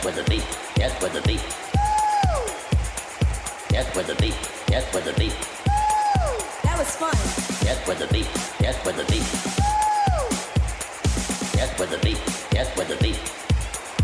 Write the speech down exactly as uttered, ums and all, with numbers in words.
with the beat, get with the beat. Get with the beat, get with the beat. That was fun. Get with the beat, get with the beat.